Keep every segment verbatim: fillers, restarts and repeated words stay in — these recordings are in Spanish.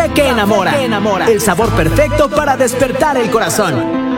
café que enamora. que enamora. El sabor perfecto para despertar el corazón.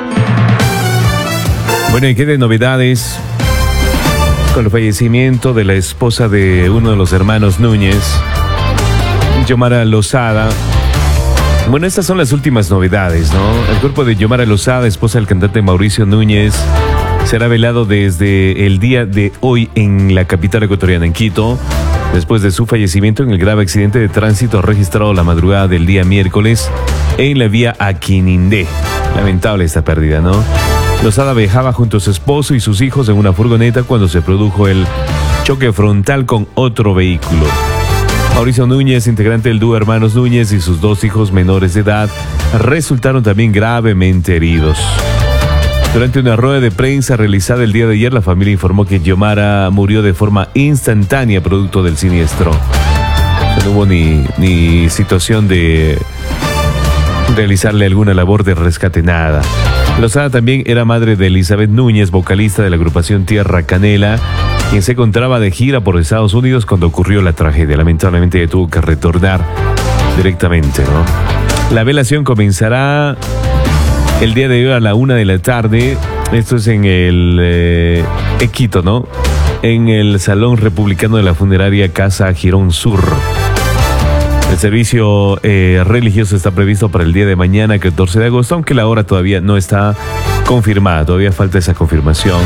Bueno, ¿y qué de novedades? Con el fallecimiento de la esposa de uno de los hermanos Núñez, Yomara Lozada. Bueno, estas son las últimas novedades, ¿no? El cuerpo de Yomara Lozada, esposa del cantante Mauricio Núñez, será velado desde el día de hoy en la capital ecuatoriana, en Quito, después de su fallecimiento en el grave accidente de tránsito registrado la madrugada del día miércoles en la vía Aquinindé. Lamentable esta pérdida, ¿no? Lozada viajaba junto a su esposo y sus hijos en una furgoneta cuando se produjo el choque frontal con otro vehículo. Mauricio Núñez, integrante del dúo Hermanos Núñez, y sus dos hijos menores de edad resultaron también gravemente heridos. Durante una rueda de prensa realizada el día de ayer, la familia informó que Yomara murió de forma instantánea producto del siniestro. No hubo ni, ni situación de realizarle alguna labor de rescate, nada. Lozada también era madre de Elizabeth Núñez, vocalista de la agrupación Tierra Canela, quien se encontraba de gira por Estados Unidos cuando ocurrió la tragedia. Lamentablemente tuvo que retornar directamente, ¿no? La velación comenzará el día de hoy a la una de la tarde. Esto es en el eh, Quito, ¿no? En el Salón Republicano de la funeraria Casa Girón Sur. El servicio eh, religioso está previsto para el día de mañana, catorce de agosto, aunque la hora todavía no está confirmada. Todavía falta esa confirmación.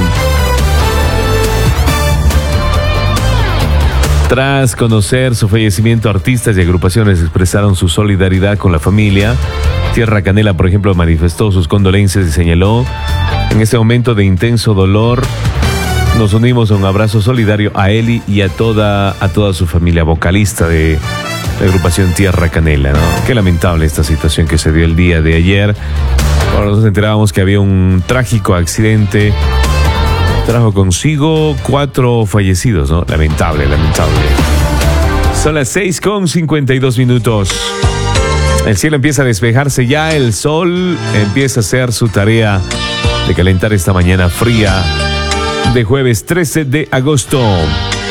Tras conocer su fallecimiento, artistas y agrupaciones expresaron su solidaridad con la familia. Tierra Canela, por ejemplo, manifestó sus condolencias y señaló: en este momento de intenso dolor, nos unimos a un abrazo solidario a Eli y a toda, a toda su familia. Vocalista de la agrupación Tierra Canela, ¿no? Qué lamentable esta situación que se dio el día de ayer. Ahora nos enterábamos que había un trágico accidente. Trajo consigo cuatro fallecidos, ¿no? Lamentable, lamentable. Son las seis con cincuenta y dos minutos. El cielo empieza a despejarse ya, el sol empieza a hacer su tarea de calentar esta mañana fría de jueves trece de agosto.